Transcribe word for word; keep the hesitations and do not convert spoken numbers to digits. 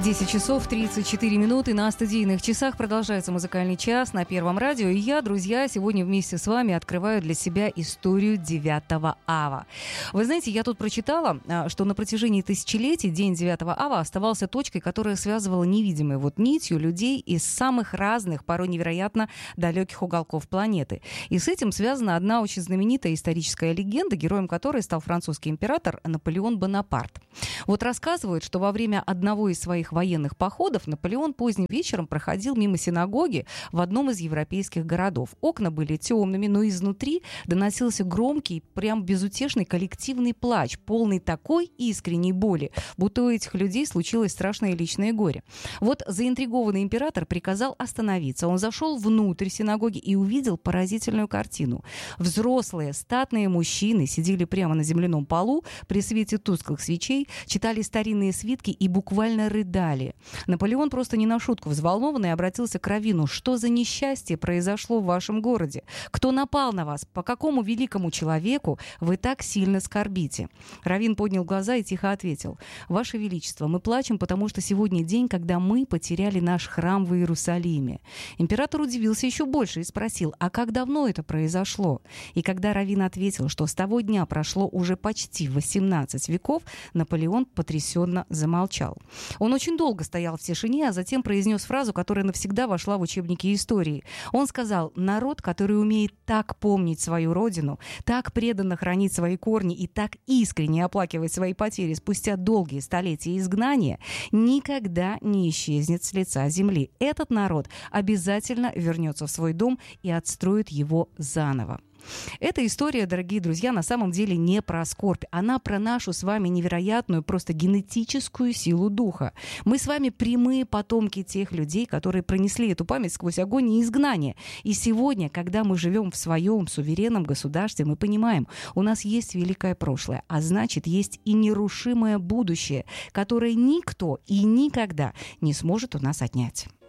десять часов тридцать четыре минуты на студийных часах. Продолжается музыкальный час на Первом радио. И я, друзья, сегодня вместе с вами открываю для себя историю девятого ава. Вы знаете, я тут прочитала, что на протяжении тысячелетий день девятого ава оставался точкой, которая связывала невидимой вот нитью людей из самых разных, порой невероятно далеких уголков планеты. И с этим связана одна очень знаменитая историческая легенда, героем которой стал французский император Наполеон Бонапарт. Вот рассказывают, что во время одного из своих военных походов Наполеон поздним вечером проходил мимо синагоги в одном из европейских городов. Окна были темными, но изнутри доносился громкий, прям безутешный коллективный плач, полный такой искренней боли, будто у этих людей случилось страшное личное горе. Вот заинтригованный император приказал остановиться. Он зашел внутрь синагоги и увидел поразительную картину. Взрослые, статные мужчины сидели прямо на земляном полу при свете тусклых свечей, читали старинные свитки и буквально рыдали. Наполеон просто не на шутку взволнованный обратился к раввину. Что за несчастье произошло в вашем городе? Кто напал на вас? По какому великому человеку вы так сильно скорбите? Раввин поднял глаза и тихо ответил. Ваше Величество, мы плачем, потому что сегодня день, когда мы потеряли наш храм в Иерусалиме. Император удивился еще больше и спросил, а как давно это произошло? И когда раввин ответил, что с того дня прошло уже почти восемнадцать веков, Наполеон потрясенно замолчал. Он очень долго стоял в тишине, а затем произнес фразу, которая навсегда вошла в учебники истории. Он сказал, народ, который умеет так помнить свою родину, так преданно хранить свои корни и так искренне оплакивать свои потери спустя долгие столетия изгнания, никогда не исчезнет с лица земли. Этот народ обязательно вернется в свой дом и отстроит его заново. Эта история, дорогие друзья, на самом деле не про скорбь. Она про нашу с вами невероятную, просто генетическую силу духа. Мы с вами прямые потомки тех людей, которые пронесли эту память сквозь огонь и изгнание. И сегодня, когда мы живем в своем суверенном государстве, мы понимаем, у нас есть великое прошлое, а значит, есть и нерушимое будущее, которое никто и никогда не сможет у нас отнять.